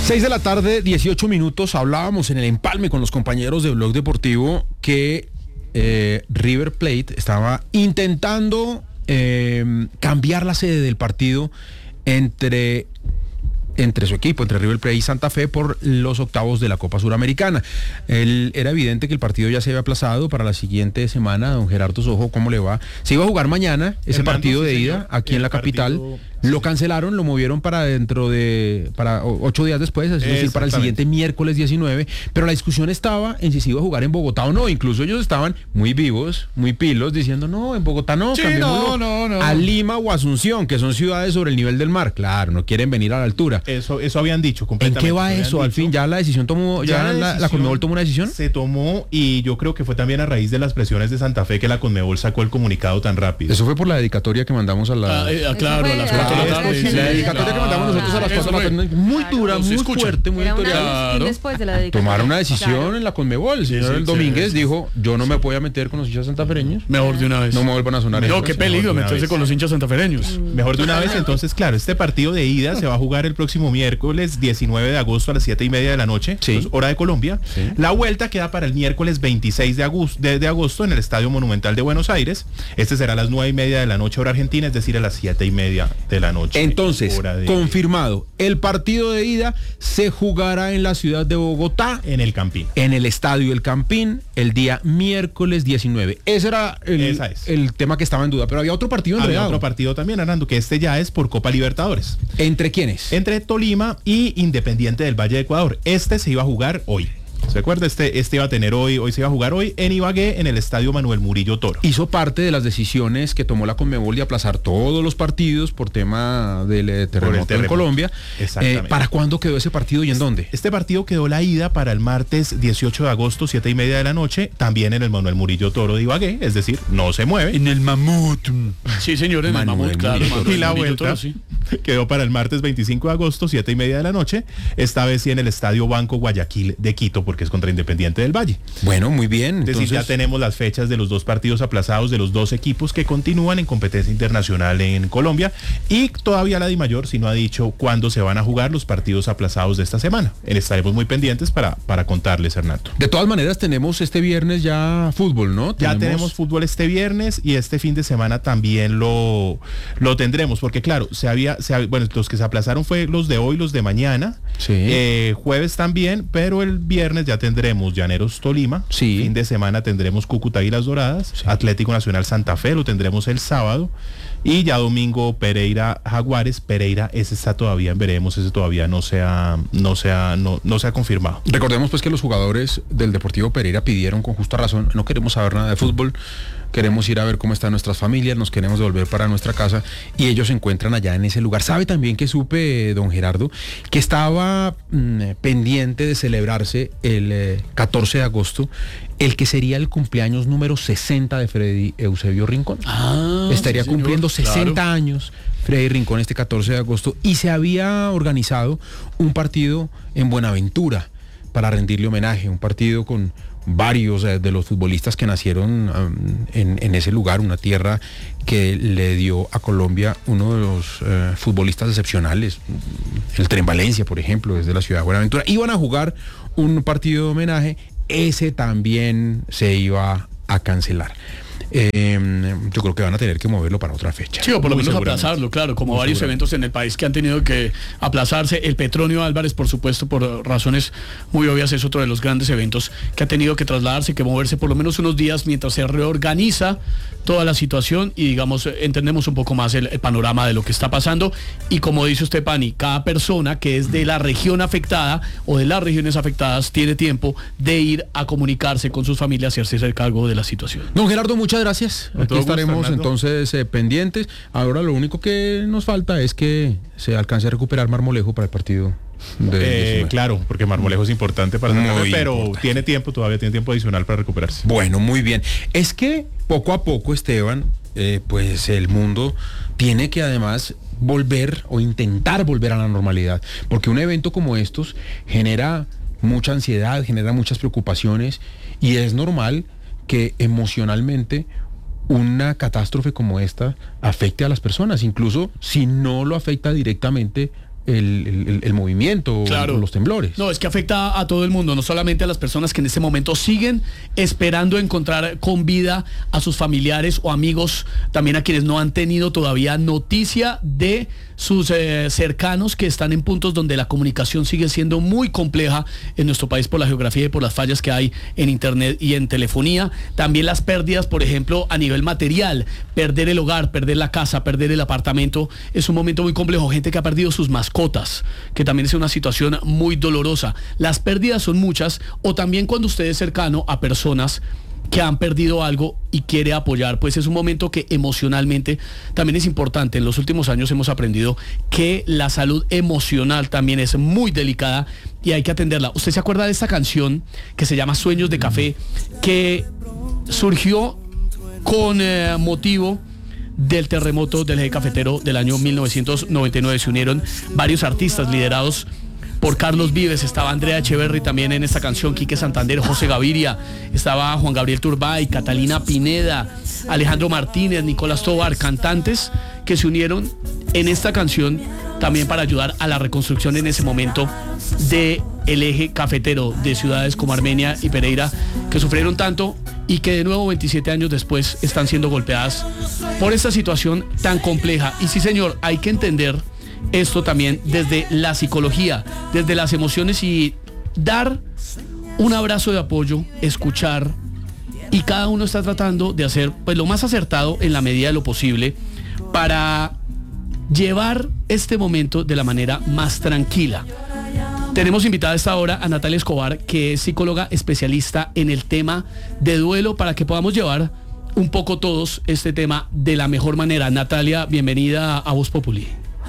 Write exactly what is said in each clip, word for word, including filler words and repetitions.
seis de la tarde, dieciocho minutos. Hablábamos en el empalme con los compañeros de Blog Deportivo que eh, River Plate estaba intentando eh, cambiar la sede del partido entre... entre su equipo, entre River Plate y Santa Fe por los octavos de la Copa Suramericana. Él, era evidente que el partido ya se había aplazado para la siguiente semana. Don Gerardo Sojo, ¿cómo le va? Se iba a jugar mañana ese Hernando, partido de sí, ida señor. aquí el en la capital. partido, Lo sí. cancelaron, lo movieron para dentro de, para ocho días después, es decir, para el siguiente miércoles diecinueve, pero la discusión estaba en si se iba a jugar en Bogotá o no. Incluso ellos estaban muy vivos, muy pilos, diciendo, no, en Bogotá no, Sí, cambiémoslo no, no, no. a Lima o Asunción, que son ciudades sobre el nivel del mar. Claro, no quieren venir a la altura. Eso, eso habían dicho ¿En completamente. qué va habían eso? Al dicho. fin, ya la decisión tomó, ya, Ya la, la, decisión Conmebol tomó una decisión. Se tomó y yo creo que fue también a raíz de las presiones de Santa Fe que la Conmebol sacó el comunicado tan rápido. Eso fue por la dedicatoria que mandamos a la... Ah, eh, ah, claro, a las cuatro de la tarde. Sí, sí, la dedicatoria claro. que mandamos nosotros a las Eso cuatro de la fue. tarde. Muy Claro. dura, No se muy escucha. fuerte, muy Era un editorial. antes y Claro. después de la dedicatoria. Tomaron una decisión Claro. en la Conmebol. El señor sí, Domínguez sí. dijo, yo no me voy a meter con los hinchas santafereños. Mejor de una vez. No me vuelvan a sonar No, eso. qué Sí, peligro de una meterse vez. con los hinchas santafereños. Mejor de una vez, entonces, claro, este partido de ida se va a jugar el próximo miércoles diecinueve de agosto a las siete y media de la noche, Sí. pues, hora de Colombia. Sí. La vuelta queda para el miércoles veintiséis de agosto, de, de agosto en el Estadio Monumental de Buenos Aires. Este será a las nueve y media de la noche, hora argentina, es decir, a las siete y media de la noche. Entonces, hora de- confirmado, el partido de ida se jugará en la ciudad de Bogotá, en el Campín. en el Estadio El Campín, el día miércoles diecinueve. Ese era el, Esa es. el tema que estaba en duda, pero había otro partido Había enredado. otro partido también, Hernando, que este ya es por Copa Libertadores. ¿Entre quiénes? Entre Tolima y Independiente del Valle de Ecuador. Este se iba a jugar hoy. ¿Se acuerda? Este, este iba a tener hoy, hoy se iba a jugar hoy en Ibagué, en el Estadio Manuel Murillo Toro. Hizo parte de las decisiones que tomó la Conmebol de aplazar todos los partidos por tema del eh, terremoto, en terremoto. Colombia. Exactamente. Eh, ¿Para cuándo quedó ese partido y en dónde? Este partido quedó la ida para el martes dieciocho de agosto, siete y media de la noche, también en el Manuel Murillo Toro de Ibagué, es decir, no se mueve. En el mamut. Sí, señor, en Manuel el mamut, claro. Murillo. Manuel Y la Murillo vuelta Toro, sí. quedó para el martes veinticinco de agosto, siete y media de la noche, esta vez sí en el Estadio Banco Guayaquil de Quito, porque es contra Independiente del Valle. Bueno, muy bien. Es decir, Entonces, ya tenemos las fechas de los dos partidos aplazados de los dos equipos que continúan en competencia internacional en Colombia, y todavía la DIMAYOR sí no ha dicho cuándo se van a jugar los partidos aplazados de esta semana. Estaremos muy pendientes para, para contarles, Hernando. de todas maneras, tenemos este viernes ya fútbol, ¿no? Ya tenemos fútbol este viernes y este fin de semana también lo, lo tendremos, porque claro, se había, se había- bueno, los que se aplazaron fue los de hoy, los de mañana, Sí. eh, jueves también, pero el viernes ya tendremos Llaneros Tolima, Sí. fin de semana tendremos Cúcuta Águilas Doradas, Sí. Atlético Nacional Santa Fe, lo tendremos el sábado, y ya domingo Pereira Jaguares. Pereira, ese está todavía en veremos, ese todavía no se ha, no se ha, no, no se ha confirmado. Recordemos pues que los jugadores del Deportivo Pereira pidieron con justa razón, no queremos saber nada de fútbol, queremos ir a ver cómo están nuestras familias, nos queremos devolver para nuestra casa, y ellos se encuentran allá en ese lugar. Sabe también que supe, don Gerardo, que estaba mm, pendiente de celebrarse el eh, catorce de agosto, el que sería el cumpleaños número sesenta de Freddy Eusebio Rincón. Ah, Estaría sí, señor, cumpliendo sesenta claro. años Freddy Rincón este catorce de agosto, y se había organizado un partido en Buenaventura para rendirle homenaje, un partido con varios eh, de los futbolistas que nacieron um, en, en ese lugar, una tierra que le dio a Colombia uno de los eh, futbolistas excepcionales, el Tren Valencia, por ejemplo, desde la ciudad de Buenaventura. Iban a jugar un partido de homenaje, ese también se iba a cancelar. Eh, yo creo que van a tener que moverlo para otra fecha. Sí, o por lo Muy menos seguramente. aplazarlo, claro, como Muy varios seguramente. eventos en el país que han tenido que aplazarse. El Petronio Álvarez, por supuesto, por razones muy obvias, es otro de los grandes eventos que ha tenido que trasladarse, que moverse por lo menos unos días mientras se reorganiza toda la situación y, digamos, entendemos un poco más el, el panorama de lo que está pasando. Y como dice usted, Pani, cada persona que es de la región afectada o de las regiones afectadas tiene tiempo de ir a comunicarse con sus familias y hacerse cargo de la situación. Don Gerardo, muchas gracias. Con Aquí todo gusto, estaremos Fernando. entonces eh, pendientes. Ahora lo único que nos falta es que se alcance a recuperar Marmolejo para el partido de Eh, diecinueve. claro, porque Marmolejo es importante para Santa Fe, Muy pero importante. tiene tiempo, todavía tiene tiempo adicional para recuperarse. Bueno, muy bien. Es que poco a poco, Esteban, eh, pues el mundo tiene que además volver o intentar volver a la normalidad, porque un evento como estos genera mucha ansiedad, genera muchas preocupaciones, y es normal que emocionalmente una catástrofe como esta afecte a las personas, incluso si no lo afecta directamente el, el, el movimiento, claro, o los temblores. No, es que afecta a todo el mundo, no solamente a las personas que en este momento siguen esperando encontrar con vida a sus familiares o amigos, también a quienes no han tenido todavía noticia de sus eh, cercanos que están en puntos donde la comunicación sigue siendo muy compleja en nuestro país por la geografía y por las fallas que hay en internet y en telefonía. También las pérdidas, por ejemplo, a nivel material, perder el hogar, perder la casa, perder el apartamento, es un momento muy complejo. Gente que ha perdido sus mascotas, que también es una situación muy dolorosa. Las pérdidas son muchas, o también cuando usted es cercano a personas que han perdido algo y quiere apoyar, pues es un momento que emocionalmente también es importante. En los últimos años hemos aprendido que la salud emocional también es muy delicada y hay que atenderla. ¿Usted se acuerda de esta canción que se llama Sueños de Café, que surgió con eh, motivo del terremoto del eje cafetero del año mil novecientos noventa y nueve? Se unieron varios artistas liderados por Carlos Vives, estaba Andrea Echeverry también en esta canción, Quique Santander, José Gaviria, estaba Juan Gabriel Turbay, Catalina Pineda, Alejandro Martínez, Nicolás Tobar, cantantes que se unieron en esta canción también para ayudar a la reconstrucción en ese momento de el eje cafetero de ciudades como Armenia y Pereira, que sufrieron tanto y que de nuevo veintisiete años después están siendo golpeadas por esta situación tan compleja. Y sí, señor, hay que entender esto también desde la psicología, desde las emociones, y dar un abrazo de apoyo, escuchar, y cada uno está tratando de hacer pues lo más acertado en la medida de lo posible para llevar este momento de la manera más tranquila. Tenemos invitada a esta hora a Natalia Escobar, que es psicóloga especialista en el tema de duelo, para que podamos llevar un poco todos este tema de la mejor manera. Natalia, bienvenida a Voz Populi.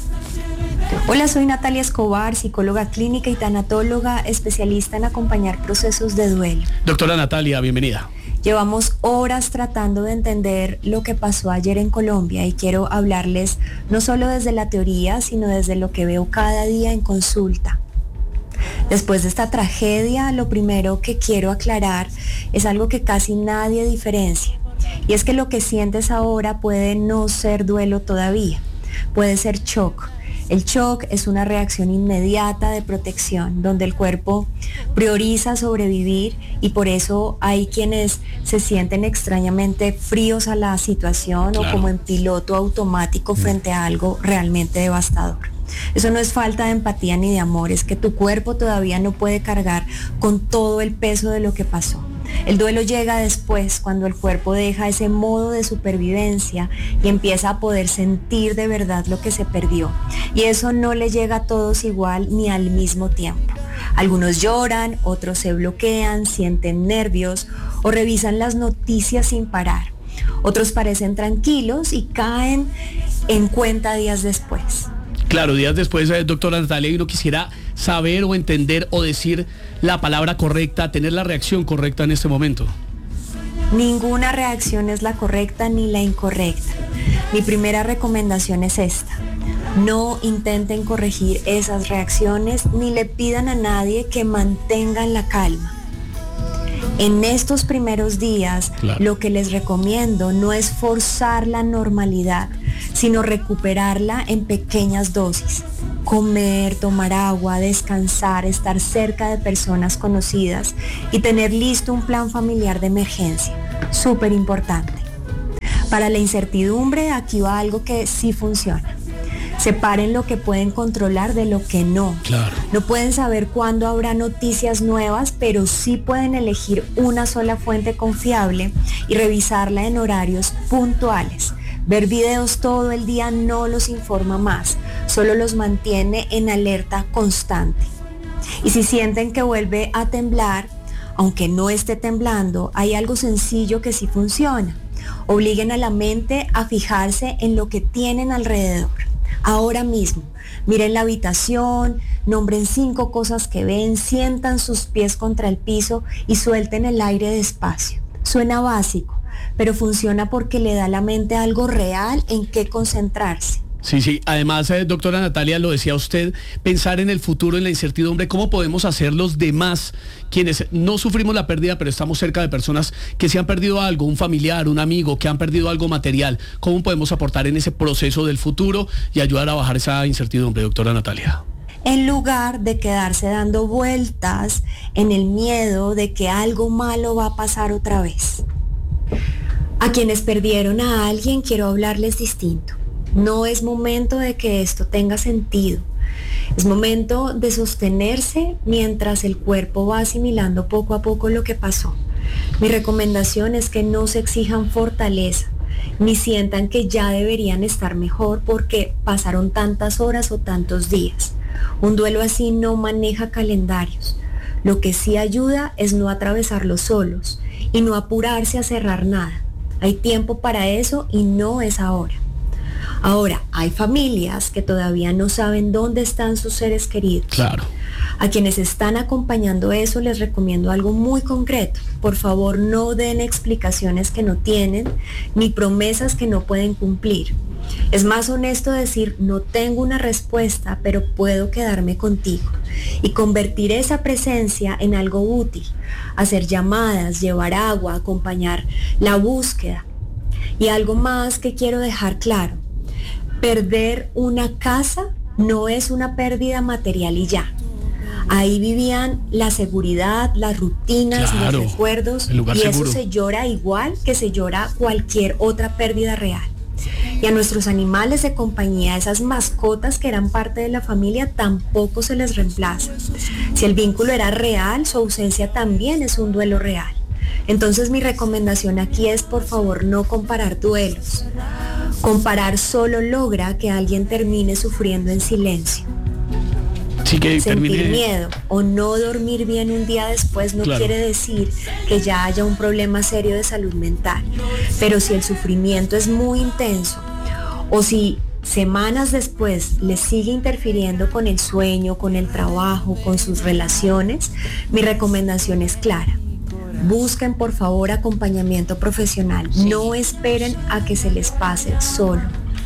Hola, soy Natalia Escobar, psicóloga clínica y tanatóloga, especialista en acompañar procesos de duelo. Doctora Natalia, bienvenida. Llevamos horas tratando de entender lo que pasó ayer en Colombia y quiero hablarles no solo desde la teoría, sino desde lo que veo cada día en consulta. Después de esta tragedia, lo primero que quiero aclarar es algo que casi nadie diferencia, y es que lo que sientes ahora puede no ser duelo todavía, puede ser shock. El shock es una reacción inmediata de protección, donde el cuerpo prioriza sobrevivir, y por eso hay quienes se sienten extrañamente fríos a la situación, claro, o como en piloto automático frente a algo realmente devastador. Eso no es falta de empatía ni de amor, es que tu cuerpo todavía no puede cargar con todo el peso de lo que pasó. El duelo llega después, cuando el cuerpo deja ese modo de supervivencia y empieza a poder sentir de verdad lo que se perdió. Y eso no le llega a todos igual ni al mismo tiempo. Algunos lloran, otros se bloquean, sienten nervios o revisan las noticias sin parar. Otros parecen tranquilos y caen en cuenta días después. Claro, días después, eh, doctora Natalia, yo no quisiera saber o entender o decir la palabra correcta, tener la reacción correcta en este momento. Ninguna reacción es la correcta ni la incorrecta. Mi primera recomendación es esta: no intenten corregir esas reacciones ni le pidan a nadie que mantengan la calma. En estos primeros días, claro, lo que les recomiendo no es forzar la normalidad, sino recuperarla en pequeñas dosis. Comer, tomar agua, descansar, estar cerca de personas conocidas y tener listo un plan familiar de emergencia. Súper importante. Para la incertidumbre, aquí va algo que sí funciona. Separen lo que pueden controlar de lo que no. Claro. No pueden saber cuándo habrá noticias nuevas, pero sí pueden elegir una sola fuente confiable y revisarla en horarios puntuales. Ver videos todo el día no los informa más, solo los mantiene en alerta constante. Y si sienten que vuelve a temblar, aunque no esté temblando, hay algo sencillo que sí funciona. Obliguen a la mente a fijarse en lo que tienen alrededor. Ahora mismo, miren la habitación, nombren cinco cosas que ven, sientan sus pies contra el piso y suelten el aire despacio. Suena básico, pero funciona porque le da a la mente algo real en qué concentrarse. Sí, sí. Además, eh, doctora Natalia, lo decía usted, pensar en el futuro, en la incertidumbre, ¿cómo podemos hacer los demás, quienes no sufrimos la pérdida, pero estamos cerca de personas que se han perdido algo, un familiar, un amigo, que han perdido algo material? ¿Cómo podemos aportar en ese proceso del futuro y ayudar a bajar esa incertidumbre, doctora Natalia? En lugar de quedarse dando vueltas en el miedo de que algo malo va a pasar otra vez. A quienes perdieron a alguien quiero hablarles distinto. No es momento de que esto tenga sentido. Es momento de sostenerse mientras el cuerpo va asimilando poco a poco lo que pasó. Mi recomendación es que no se exijan fortaleza, ni sientan que ya deberían estar mejor porque pasaron tantas horas o tantos días. Un duelo así no maneja calendarios. Lo que sí ayuda es no atravesarlo solos y no apurarse a cerrar nada. Hay tiempo para eso y no es ahora. Ahora, hay familias que todavía no saben dónde están sus seres queridos. Claro. A quienes están acompañando eso les recomiendo algo muy concreto. Por favor, no den explicaciones que no tienen, ni promesas que no pueden cumplir. Es más honesto decir, no tengo una respuesta, pero puedo quedarme contigo. Y convertir esa presencia en algo útil. Hacer llamadas, llevar agua, acompañar la búsqueda. Y algo más que quiero dejar claro. Perder una casa no es una pérdida material y ya. Ahí vivían la seguridad, las rutinas, claro, los recuerdos, el lugar y seguro. eso se llora igual que se llora cualquier otra pérdida real. Y a nuestros animales de compañía, esas mascotas que eran parte de la familia, tampoco se les reemplaza. Si el vínculo era real, su ausencia también es un duelo real. Entonces mi recomendación aquí es, por favor, no comparar duelos. Comparar solo logra que alguien termine sufriendo en silencio. Sí, que Sentir termine... miedo o no dormir bien un día después no Claro. quiere decir que ya haya un problema serio de salud mental. Pero si el sufrimiento es muy intenso o si semanas después le sigue interfiriendo con el sueño, con el trabajo, con sus relaciones, mi recomendación es clara. Busquen por favor acompañamiento profesional. No esperen a que se les pase solo.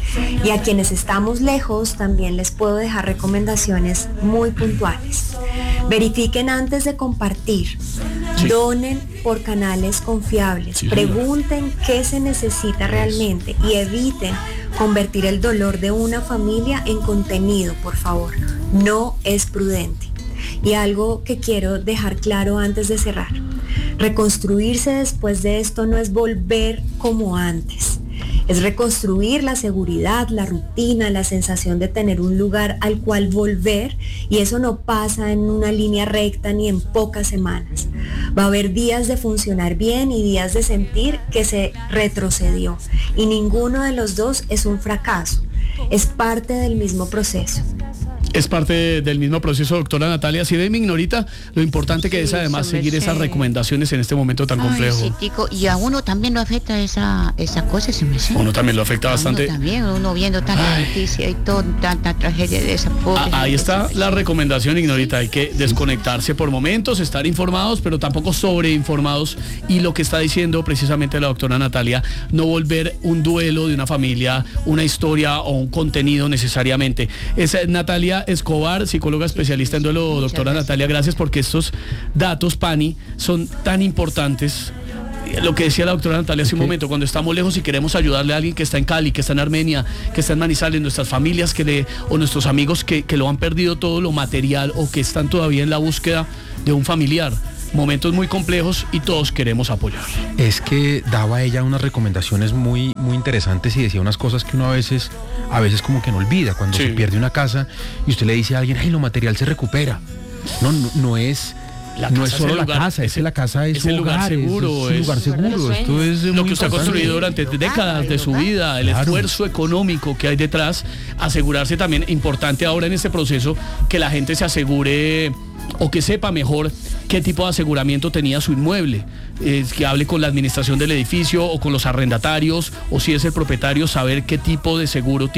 Y a quienes estamos lejos también les puedo dejar recomendaciones muy puntuales. Verifiquen antes de compartir. Sí. Donen por canales confiables. Sí, Pregunten qué se necesita realmente y eviten convertir el dolor de una familia en contenido, por favor. No es prudente. Y algo que quiero dejar claro antes de cerrar. Reconstruirse después de esto no es volver como antes. Es reconstruir la seguridad, la rutina, la sensación de tener un lugar al cual volver, y eso no pasa en una línea recta ni en pocas semanas. Va a haber días de funcionar bien y días de sentir que se retrocedió, y ninguno de los dos es un fracaso, es parte del mismo proceso. Es parte del mismo proceso, doctora Natalia. Si ve, mi ignorita, lo importante que Sí, es además su seguir merced. esas recomendaciones en este momento tan complejo. Ay, sí, tico, y a uno también lo afecta esa, esa cosa, se me Uno también lo afecta A bastante. Uno también, uno viendo tanta Ay. noticia y todo, tanta tragedia de esa pobre. Ah, ahí está gente. la recomendación, ignorita. Hay que desconectarse por momentos, estar informados, pero tampoco sobreinformados. Y lo que está diciendo precisamente la doctora Natalia, no volver un duelo de una familia, una historia o un contenido necesariamente. Es eh, Natalia Escobar, psicóloga especialista en duelo. Muchas Doctora gracias. Natalia, gracias, porque estos datos, Pani, son tan importantes. Lo que decía la doctora Natalia hace un momento, cuando estamos lejos y queremos ayudarle a alguien que está en Cali, que está en Armenia, que está en Manizales, nuestras familias que le, o nuestros amigos que, que lo han perdido todo lo material o que están todavía en la búsqueda de un familiar. Momentos muy complejos y todos queremos apoyar. Es que daba ella unas recomendaciones muy, muy interesantes y decía unas cosas que uno a veces, a veces como que no olvida. Cuando Sí. se pierde una casa y usted le dice a alguien, ay, lo material se recupera. No, no, no es... La no casa es es solo el la lugar, casa, es es que el- la casa es, es el su lugar hogar, es- seguro, es, un es- lugar seguro. Esto es Lo muy que usted ha importante. construido durante El hogar, décadas de el su hogar. vida, el Claro. esfuerzo económico que hay detrás, asegurarse también, importante ahora en este proceso, que la gente se asegure o que sepa mejor qué tipo de aseguramiento tenía su inmueble, eh, que hable con la administración del edificio o con los arrendatarios, o si es el propietario, saber qué tipo de seguro tiene.